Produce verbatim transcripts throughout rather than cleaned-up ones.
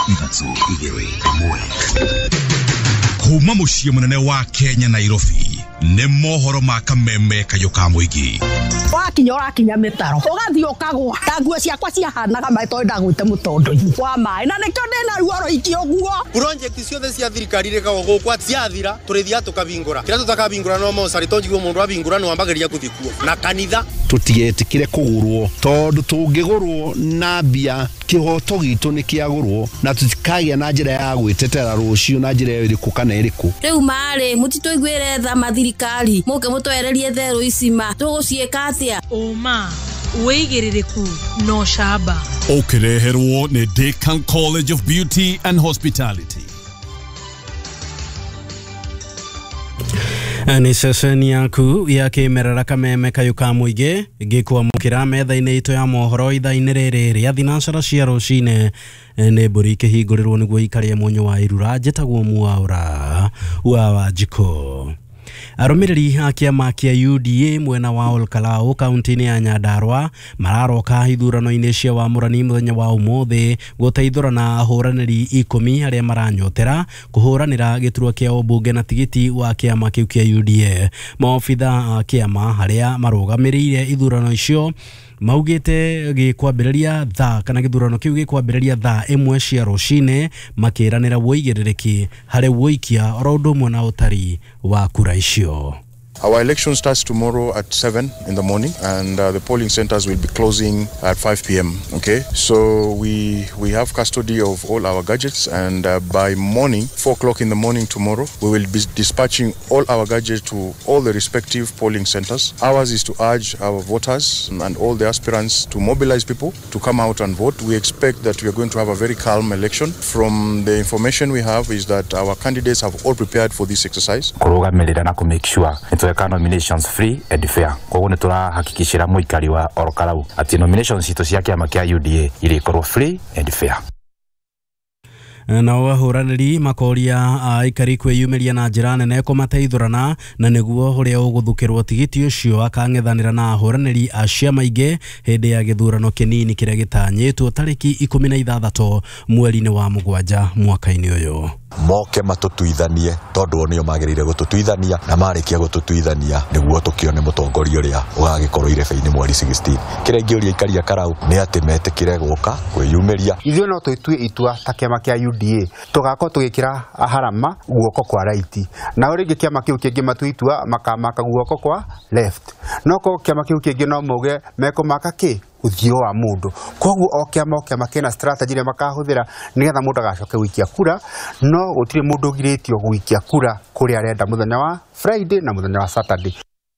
Ithatũ igĩrĩ ĩmwe. Kuma muciĩ munene wa Kenya Nairobi nĩ mohoro ma kameme kayo ka mũingĩ. Wakinya ũrakinya mĩtaro ũgathiĩ ũkagwa ta nguo ciakwa ciahanaga maitho ndagwĩte mũtondo-inĩ wa maĩ na nĩkĩo ndĩna ruo rũingĩ ũguo. Project ciothe cia thirikari rĩkagwo gũkũ ciathira tũrĩthia tũkabingũra kĩrĩa tũtakabingũra no mosarĩ tonjiguo mũndũ abingũra no ambagĩria gũthiĩ kuo na kanitha tũtigetikire kũgũrwo tondũ tũngĩgũrwo na mbia kĩhoto gitũ nĩ kĩagũrwo na tũtikagĩa na njĩra ya gwĩtetera rũciũ na njĩra ĩrĩkũ kana ĩrĩkũ. Rĩu marĩ mũtitũiguĩre tha mathirikari mũke mũtwererie therũ icima tũgũciĩka atĩa ũma wĩigĩrĩrĩku no shamba ũkĩreherwo nĩ Deakin College of Beauty and Hospitality. Ni ceceni yaku ya kimerera kameme kayo ka mũingĩ ngĩkwamũkĩra metha-inĩ itũ ya mohoro ithaa-inĩ rĩrĩ rĩa thinacara cia rũcinĩ nĩ mbũri ikĩhingũrĩrwo nĩguo ikarie mũnyũ wa irura njĩtagwo Mwaũra wa Wanjikũ. Arũmĩrĩri a kĩama kĩa U D A mwena wa Olkalau kaunti-inĩ ya Nyandarua mararoka ithurano-inĩ cia wamũrani mũthenya wa ũmũthĩ gũteithũrana ahũranĩri ikũmi arĩa maranyotera kũhũranĩra gĩturwa kĩa ũmbunge na tigiti wa kĩama kĩu kĩa U D A. Maobitha a kĩama arĩa marũgamĩrĩire ithurano icio maugĩte gĩkwambĩrĩria thaa kana gĩthurano kĩu gĩkwambĩrĩria thaa ĩmwe cia rũcinĩ makĩranĩra wũigĩrĩrĩki harĩ wũikia oro ũndũ ũmwe na ũtari wa kura icio. Our election starts tomorrow at seven in the morning, and uh, the polling centers will be closing at five p m Okay, so we we have custody of all our gadgets, and uh, by morning, four o'clock in the morning tomorrow, we will be dispatching all our gadgets to all the respective polling centers. Ours is to urge our voters and all the aspirants to mobilize people to come out and vote. We expect that we are going to have a very calm election. From the information we have is that our candidates have all prepared for this exercise. To make sure tuweka nominations free and fair. Kwa hiyo turahakikishira muikari wa Olkalau ati nominations ito cia kiama kia U D A irikorwo free and fair. Na ahũranĩri makoria aikari kwĩyumĩria na njĩra nene kũmateithũrana na nĩguo ũrĩa ũgũthukĩrwo tigiti ũcio akang'ethanĩra na ahũranĩri a ciama ingĩ hĩndĩ ya gĩthurano kĩnini kĩrĩa gĩtanyĩtwo tarĩki ikũmi na ithathatũ mweri-inĩ wa mũgwanja mwaka-inĩ ũyũ. Moke matutuithanie tondu onio magirire gututuithania na marikia gututuithania niguo tukione mutongoria uria ugagĩkorwo irebe-inĩ mweri sixteen. Kĩrĩa ingĩũria aikari a Karau nĩ atĩ metikire gũka kwĩyumĩria. Ithuĩ no twĩtue itua ta kĩama kĩa U D A tugakorwo tũgĩkĩra harama guoko kwa right, na ũrĩngĩ kĩama kĩu kĩngĩ matua itua makamaka guoko kwa left, no ko kĩama kĩu kĩngĩ no moge mekumaka kĩ uthio wa mundu. Koguo o kĩama o kĩama kĩna strategy ĩrĩa makahũthĩra nĩgetha mũndũ agacoke gũikia kura, no gũtirĩ mũndũ ũgirĩtio gũikia kura kũrĩa arenda mũthenya wa Friday na mũthenya wa Saturday.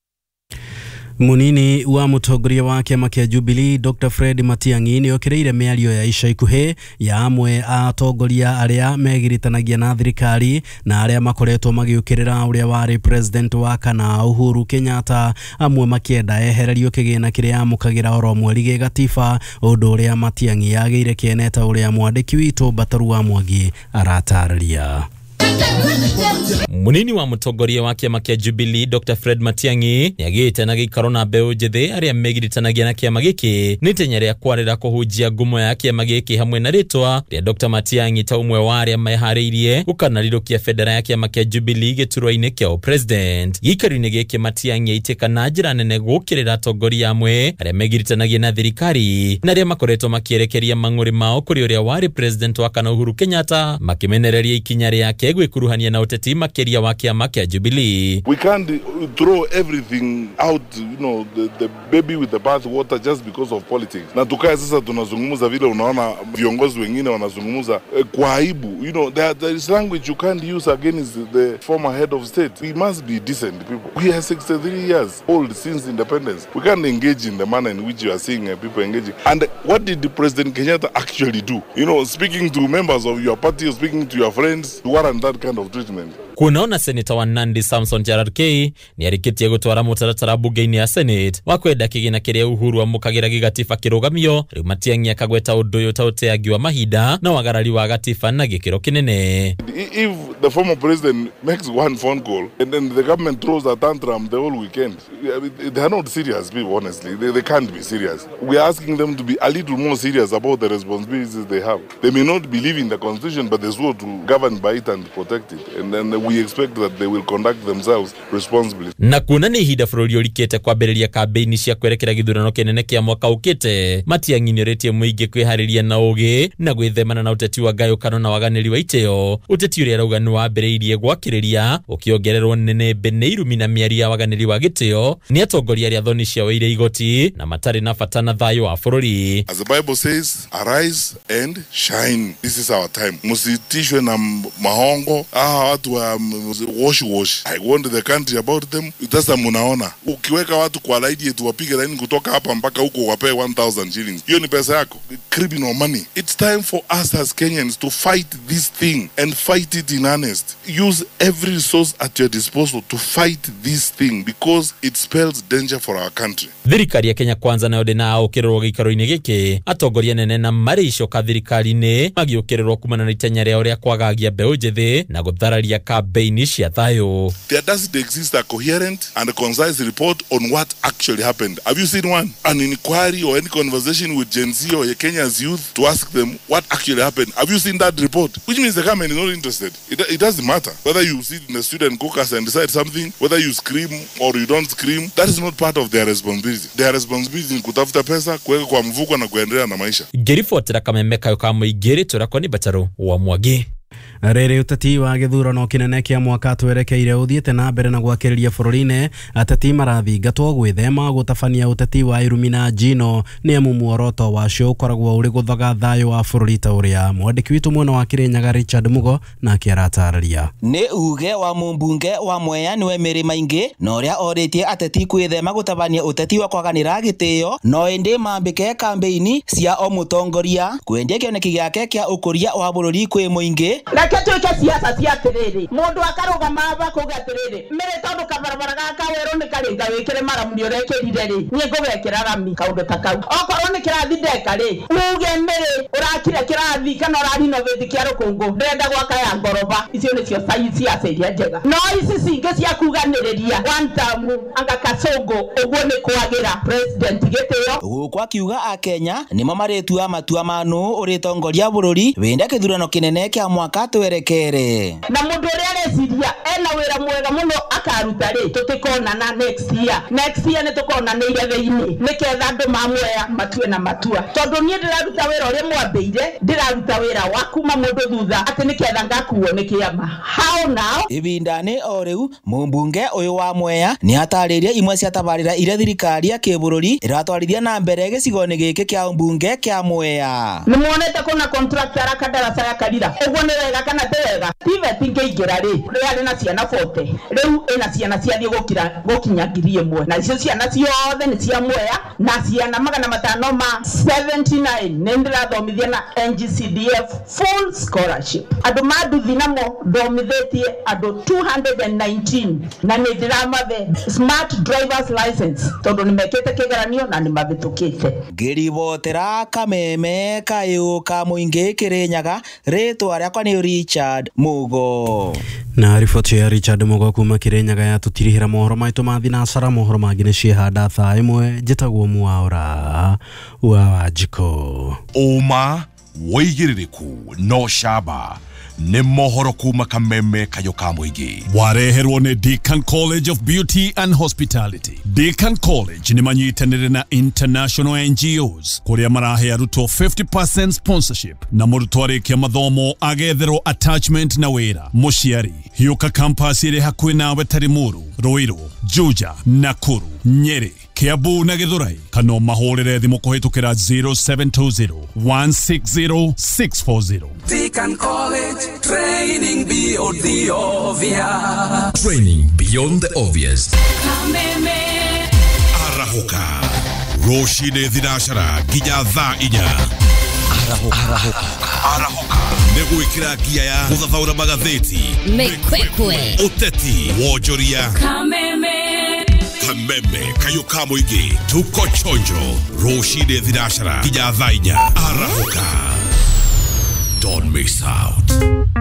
Munini wa mũtongoria wa kĩama kĩa Jubilee Doctor Fred Matiang'i nĩ okĩrĩire mĩario ya ica ikuhĩ ya amwe a atongoria arĩa megiritanagia na thirikari na arĩa makoretwo magĩũkĩrĩra ũrĩa warĩ president wa kana Uhuru Kenyatta, amwe makĩenda ehererio kĩgĩna kĩrĩa amũkagĩra oro mweri gĩ gatiba, ũndũ ũrĩa Matiang'i agĩire kĩene ta ũrĩa mwandĩki witũ Bataru wa Mwangi aratarĩria. Munini wa mũtongoria wa kĩama kĩa Jubilee Doctor Fred Matiang'i nĩagĩte na gĩikaro na mbeũ njĩthĩ arĩa megiritanagia na kĩama gĩkĩ nĩ itenya rĩa kwarĩra kũhunjia ngumo ya kĩama gĩkĩ hamwe na rĩtwa rĩa Doctor Matiang'i ta ũmwe wa arĩa meharĩirie gũkanarĩrũkia bendera ya kĩama kĩa Jubilee gĩturwa-inĩ kĩa president. Gĩikaro-inĩ gĩkĩ Matiang'i aitĩka na njĩra nene gũkĩrĩra atongoria amwe arĩa megiritanagia na thirikari na arĩa makoretwo makĩerekeria mang'ũrĩ mao kũrĩ ũrĩa warĩ president wa kana Uhuru Kenyatta, makimenereria ikinya rĩake gwĩkuruhania na ũteti makĩria wa kĩama kĩa Jubilee. We can't throw everything out, you know, the, the baby with the bath water just because of politics. Na tukae sasa tunazungumza vile unaona viongozi wengine wanazungumza eh, kwa aibu. You know, there, there is language you can't use against the former head of state. We must be decent people. We are sixty-three years old since independence. We can't engage in the manner in which you are seeing uh, people engaging. And what did the President Kenyatta actually do? You know, speaking to members of your party, speaking to your friends, to warrant that kind of treatment. kunaona seneta wa Nandi Samson Cherargei ni arikitie gutwara mutaratara bunge-ini ya Senate wa kwenda kigina kiria Uhuru amukagira gigatiba kirugamio riu Matiang'i akagweta undu uyu ta uteangi wa mahinda na wagarari wa gatiba na gikiro kinene. If the former president makes one phone call and then the government throws a tantrum the whole weekend, they are not serious people, honestly. They, they can't be serious. We are asking them to be a little more serious about the responsibilities they have. They may not believe in the constitution, but they swore to govern by it and protect it. And then we expect that they will conduct themselves responsibly. Na kuna ni hida bururi urikete kwambiriria kampeini cia kwerekera githurano kinene kia mwaka ukite. Matiang'i niretie muingi kwihariria na ugi na gwithemana na uteti wa gayukano na waganiri wa iteo. Uteti uria rauga ni wambiriirie gwakiriria ukiongererwo nene beneiru na miari ya waganiri wa giteo ni atongoria aria thoni cia wire igoti na matari na bata na thayo wa bururi. As the Bible says, arise and shine. This is our time. Musitishwe na mahongo. Ah, watu wa wash wash. I want the country about them. Sasa munaona ukiweka watu kwa laidi yetu wapige laini kutoka hapa mpaka huko wape one thousand shillings. Hiyo ni pesa yako. Criminal money. It's time for us as Kenyans to fight this thing and fight it in earnest. Use every resource at your disposal to fight this thing because it spells danger for our country. Thirikari ya Kenya Kwanza nayo ndina ukirorwo gikaro-ini giki atongoria nene na maricoka thirikari-ini magiukirorwo kumana na itenya ria uria kwagagia mbeu njithi na guthararia kampeini cia thayo. There doesn't exist a coherent and a concise report on what actually happened. Have you seen one? An inquiry or any conversation with Gen Z or Kenya's youth to ask them what actually happened? Have you seen that report? Which means the government is not interested. It, it doesn't matter whether you sit in the student caucus and decide something, whether you scream or you don't scream. That is not part of their responsibility. Their responsibility ni kutafuta pesa, kuweka kwa mfuko na kuendelea na maisha. Ngiribotera Kameme Kayuka Muingĩ tũrakwo nĩ Bacharo wa Mwangi. Rere uteti wa githurano kinene kia mwaka twerekeire uthiete na mbere na gwakiriria bururi-ini ateti marathingatwo gwithema gutabania uteti wa Illuminati no ni amu muoroto wacio ukoragwo uri guthaga thayo wa bururi ta uria mwandiki witu mwena wa Kirinyaga Richard Mugo na akiaratarĩria. Ni uge wa mumbunge wa Mwea niwe Mary Maingi na uria oritie ateti gwithema gutabania uteti wa kwaganira gitio no indi mambike kampeini cia o mutongoria kwendia kioneki giake kia ukuria wa bururi kwi muingi. Tuike siasa cia atiriri mundu akarugama bakuga atiriri mere tondu kabarabara gaka weru ni karinga wikire maramu ni urekirire ri ni ngugekira rami kaundu ta kau okorwo ni kirathi ndeka ri uge mere urakire kirathi kana ura renovate kia rukungu ndenda gwaka ya ngoroba icio ni cio siasa iria njega no ici cinge cia kuganiriria one time anga kasongo uguo ni kwagira president gitio gukwa kiuga a Kenya ni mamaritua matua manu uritongoria bururi wenda kithurano kinene kia mwaka twerekere na mundu uria areciria ena wira mwega muno akaruta ri tutikona na next year next year ni tukona ni iretheini niketha andu ma Mwea matue na matua tondu nie ndiraruta wira uria mwambeire ndiraruta wira wa kuma mundu thutha ati niketha ngakuo ni kiama how now ibindani o riu mumbunge uyu wa Mwea ni atariria imwe cia tabarira ire thirikari ya kibururi iratwarithia na mbere gicigo-ini giki kia mbunge kia Mwea ni muonete kuna contractor akadarasa ya Karira uguo ni wega kana tega tive tingeingera ri ri na ciana forty riu ina ciana ciathie gukira gukinya ngiri imwe na icio ciana ciothe ni cia Mwea na ciana magana matano ma seventy-nine ni ndirathomithia na N G C D F full scholarship andu maduthi namo thomithetie andu two hundred nineteen na ni ndiramathe smart drivers license tondu ni mekete kigeranio na ni mavitukite. Ngiribotera Kameme Kayuka Muingĩ Kirinyaga ritwa riakwa ni Richard Mugo. Na riboti ya Richard Mugo kuma Kirinyaga yatutirihira mohoro maitu ma thinacara mohoro mangĩ nĩ ciehanda thaa ĩmwe njĩtagwo Mwaura wa Wanjikũ. Uma woigĩrĩrĩku no camba nĩ mohoro kuma Kameme Kayuka Muingĩ. Wareherwo nĩ Deakin College of Beauty and Hospitality. Deakin College nĩ manyitanĩire na international N G Os kuria marahe arutwo fifty percent sponsorship na mũrutwo arĩkia mathomo agetherwo attachment na wĩra. Mũciari hiũka campus ĩrĩ hakuhĩ nawe Tarimuru, Ruiru, Juja, Nakuru, Nyeri, Kiambu na Githurai kana mahũrĩre thimũ kũhĩtũkĩra zero seven two zero one six zero six four zero. Deakin College, training beyond the obvious. Training beyond the obvious. Kameme Arahuka Roshine Thinacara nginya thaa inya. Arahuka Arahuka Negwikira gia ya Kuthathaura magatheti Mekwekwe Uteti Wojoria Kameme Kameme Kayuka Muigi Tuko chonjo Roshide Thidashara Kija Thainya Arahuka Don't miss out.